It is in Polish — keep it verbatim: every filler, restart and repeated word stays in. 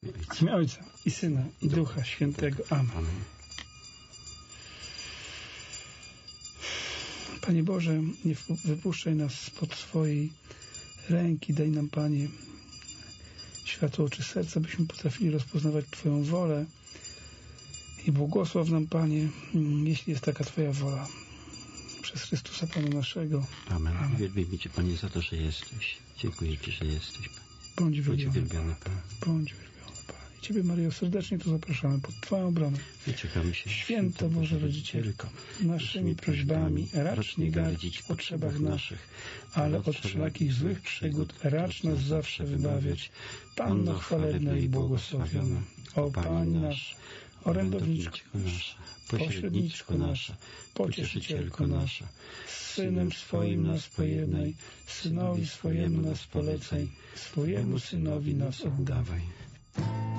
W imię Ojca i Syna i Ducha Świętego. Amen. Amen. Panie Boże, nie wypuszczaj nas spod swojej ręki. Daj nam, Panie, światło oczy serca, byśmy potrafili rozpoznawać Twoją wolę i błogosław nam, Panie, jeśli jest taka Twoja wola. Przez Chrystusa Pana naszego. Amen. Amen. Wielbimy Cię, Panie, za to, że jesteś. Dziękuję Ci, że jesteś, Panie. Bądź wielbiony, Panie. Bądź wielbiony, Panie. I Ciebie, Maryjo, serdecznie tu zapraszamy pod Twoją obronę. I czekamy się. Święta Boże Rodzicielko, naszymi prośbami racz nie gardzić w potrzebach naszych, ale od wszelakich złych przygód racz nas zawsze wybawiać. Panno chwalebna i błogosławiona, o Pani nasz, orędowniczko nasza, pośredniczko nasza, pocieszycielko nasza, z Synem swoim nas pojednaj, Synowi swojemu nas polecaj, swojemu Synowi nas oddawaj.